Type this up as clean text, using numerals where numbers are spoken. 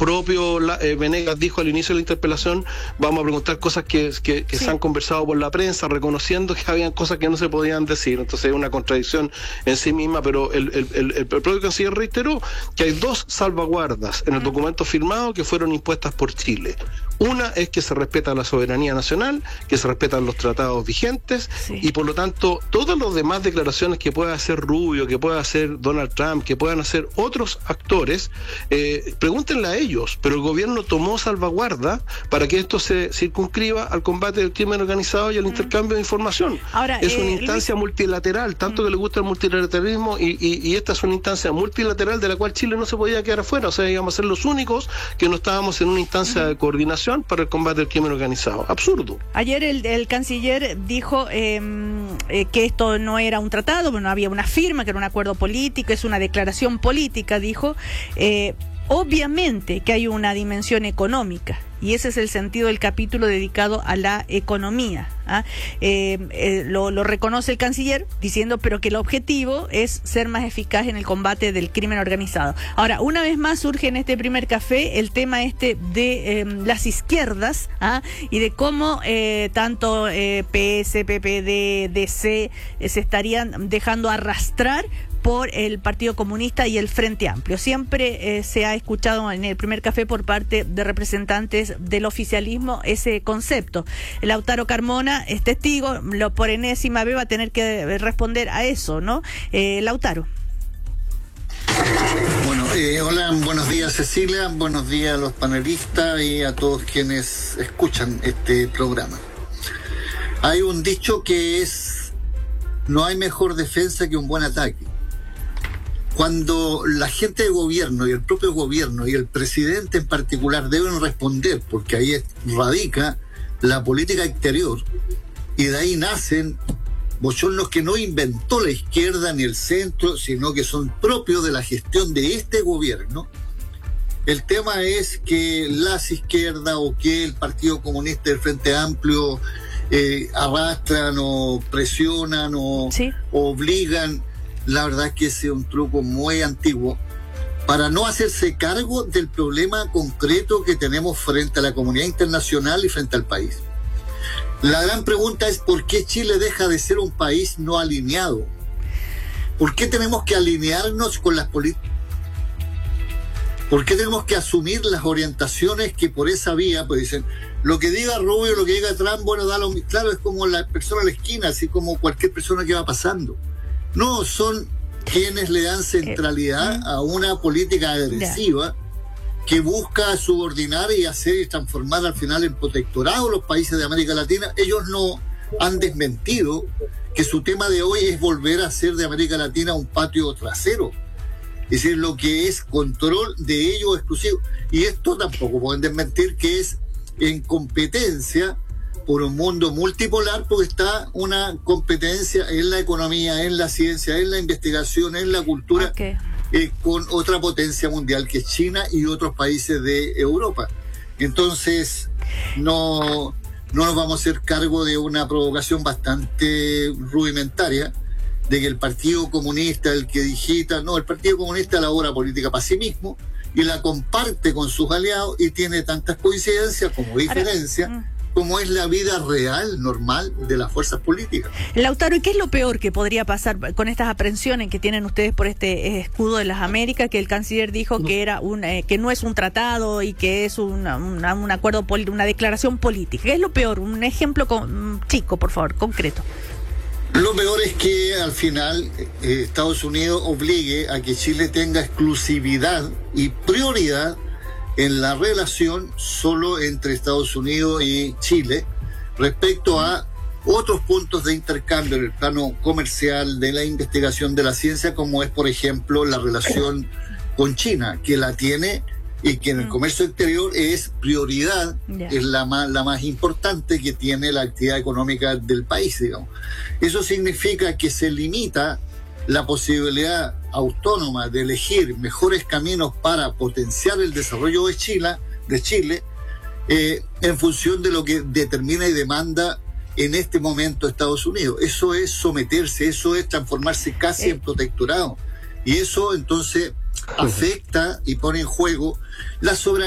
propio Venegas dijo al inicio de la interpelación, vamos a preguntar cosas que se han conversado por la prensa, reconociendo que habían cosas que no se podían decir. Entonces es una contradicción en sí misma, pero el propio canciller reiteró que hay dos salvaguardas en el documento firmado que fueron impuestas por Chile. Una es que se respeta la soberanía nacional, que se respetan los tratados vigentes, y por lo tanto todas las demás declaraciones que pueda hacer Rubio, que pueda hacer Donald Trump, que puedan hacer otros actores, pregúntenle a ellos, pero el gobierno tomó salvaguarda para que esto se circunscriba al combate del crimen organizado y al intercambio de información. Ahora, es una instancia multilateral, tanto que le gusta el multilateralismo, y esta es una instancia multilateral de la cual Chile no se podía quedar afuera. O sea, íbamos a ser los únicos que no estábamos en una instancia de coordinación para el combate del crimen organizado. Absurdo. Ayer el canciller dijo que esto no era un tratado, no había una firma, que era un acuerdo político, es una declaración política, dijo. Obviamente que hay una dimensión económica, y ese es el sentido del capítulo dedicado a la economía. Lo reconoce el canciller, diciendo pero que el objetivo es ser más eficaz en el combate del crimen organizado. Ahora, una vez más surge en este primer café el tema de las izquierdas, y de cómo tanto PS, PPD, DC se estarían dejando arrastrar por el Partido Comunista y el Frente Amplio. Siempre se ha escuchado en el primer café por parte de representantes del oficialismo ese concepto. Lautaro Carmona es testigo, por enésima vez va a tener que responder a eso, ¿no? Lautaro. Bueno, hola, buenos días Cecilia, buenos días a los panelistas y a todos quienes escuchan este programa. Hay un dicho que es: no hay mejor defensa que un buen ataque. Cuando la gente de gobierno y el propio gobierno y el presidente en particular deben responder, porque ahí radica la política exterior, y de ahí nacen bochornos que no inventó la izquierda ni el centro, sino que son propios de la gestión de este gobierno. El tema es que las izquierdas o que el Partido Comunista y el Frente Amplio arrastran o presionan o obligan. La verdad es que ese es un truco muy antiguo para no hacerse cargo del problema concreto que tenemos frente a la comunidad internacional y frente al país. La gran pregunta es: ¿por qué Chile deja de ser un país no alineado? ¿Por qué tenemos que alinearnos con las políticas? ¿Por qué tenemos que asumir las orientaciones que por esa vía, pues dicen, lo que diga Rubio, lo que diga Trump, bueno, claro, es como la persona a la esquina, así como cualquier persona que va pasando? No, son quienes le dan centralidad a una política agresiva que busca subordinar y hacer y transformar al final en protectorado los países de América Latina. Ellos no han desmentido que su tema de hoy es volver a hacer de América Latina un patio trasero. Es decir, lo que es control de ellos exclusivo. Y esto tampoco pueden desmentir que es en competencia por un mundo multipolar, porque está una competencia en la economía, en la ciencia, en la investigación, en la cultura, con otra potencia mundial que es China y otros países de Europa. Entonces, no nos vamos a hacer cargo de una provocación bastante rudimentaria, de que el Partido Comunista, el que digita, no, el Partido Comunista elabora política para sí mismo y la comparte con sus aliados y tiene tantas coincidencias como diferencias, como es la vida real, normal, de las fuerzas políticas. Lautaro, ¿y qué es lo peor que podría pasar con estas aprehensiones que tienen ustedes por este escudo de las Américas, que el canciller dijo que era que no es un tratado y que es un acuerdo, una declaración política? ¿Qué es lo peor? Un ejemplo chico, por favor, concreto. Lo peor es que al final Estados Unidos obligue a que Chile tenga exclusividad y prioridad en la relación solo entre Estados Unidos y Chile respecto a otros puntos de intercambio en el plano comercial, de la investigación, de la ciencia, como es, por ejemplo, la relación con China, que la tiene y que en el comercio exterior es prioridad, es la más importante que tiene la actividad económica del país, digamos. Eso significa que se limita la posibilidad autónoma de elegir mejores caminos para potenciar el desarrollo de Chile en función de lo que determina y demanda en este momento Estados Unidos. Eso es someterse, eso es transformarse casi en protectorado. Y eso entonces afecta y pone en juego la soberanía